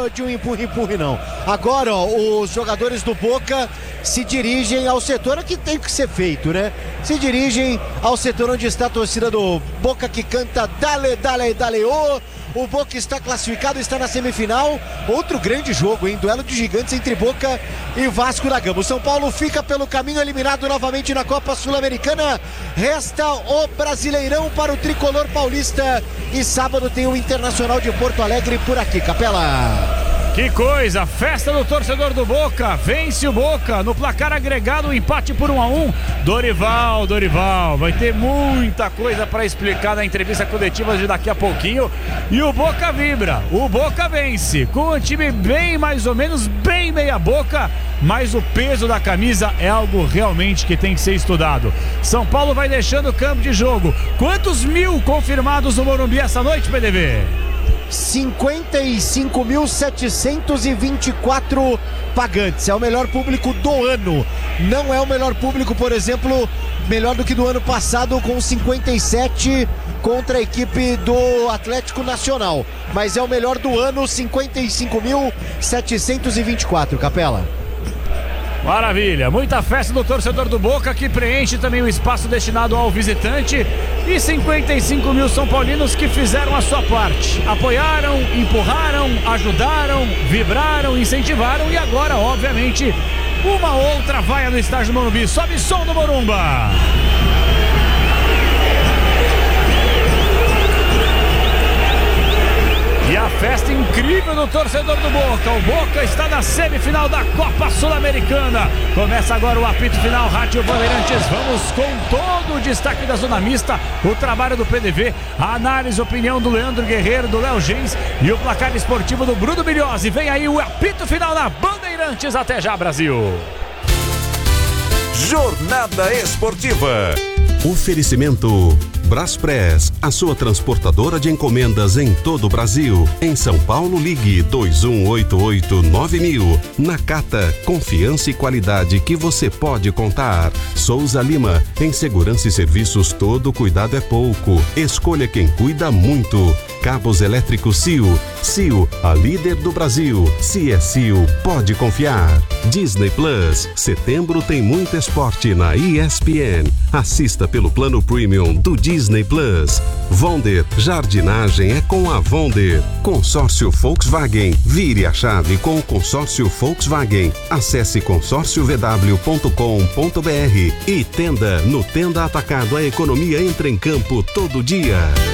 de um empurre-empurre, não. Agora, ó, os jogadores do Boca se dirigem ao setor que tem que ser feito, né? Se dirigem ao setor onde está a torcida do Boca, que canta Dale, Dale, Dale, oh! O Boca está classificado, está na semifinal. Outro grande jogo, hein? Duelo de gigantes entre Boca e Vasco da Gama. O São Paulo fica pelo caminho, eliminado novamente na Copa Sul-Americana. Resta o Brasileirão para o tricolor paulista. E sábado tem o Internacional de Porto Alegre por aqui, Capela. Que coisa, festa do torcedor do Boca, vence o Boca, no placar agregado, um empate por 1-1. Dorival, vai ter muita coisa para explicar na entrevista coletiva de daqui a pouquinho. E o Boca vibra, o Boca vence, com o time bem mais ou menos, bem meia boca, mas o peso da camisa é algo realmente que tem que ser estudado. São Paulo vai deixando o campo de jogo. Quantos mil confirmados no Morumbi essa noite, PDV? 55.724 pagantes. É o melhor público do ano. Não é o melhor público, por exemplo, melhor do que do ano passado, com 57 contra a equipe do Atlético Nacional. Mas é o melhor do ano, 55.724, Capela. Maravilha, muita festa do torcedor do Boca, que preenche também o espaço destinado ao visitante, e 55 mil São Paulinos que fizeram a sua parte, apoiaram, empurraram, ajudaram, vibraram, incentivaram, e agora, obviamente, uma outra vaia no estádio do Morumbi. Sobe som do Morumba. E a festa incrível do torcedor do Boca. O Boca está na semifinal da Copa Sul-Americana. Começa agora o apito final, Rádio Bandeirantes. Vamos com todo o destaque da zona mista, o trabalho do PDV, a análise, a opinião do Leandro Guerreiro, do Léo Gens e o placar esportivo do Bruno Bilhose. Vem aí o apito final na Bandeirantes. Até já, Brasil. Jornada Esportiva. Oferecimento Braspress, a sua transportadora de encomendas em todo o Brasil. Em São Paulo, ligue 2188-9000. Nakata, confiança e qualidade que você pode contar. Souza Lima, em segurança e serviços todo cuidado é pouco. Escolha quem cuida muito. Cabos elétricos Sil. Sil, a líder do Brasil. Se é Sil, pode confiar. Disney Plus, setembro tem muito esporte na ESPN. Assista pelo plano premium do Disney Plus. Vonder, jardinagem é com a Vonder. Consórcio Volkswagen, vire a chave com o consórcio Volkswagen. Acesse consórciovw.com.br. E Tenda, no Tenda Atacado a economia entra em campo todo dia.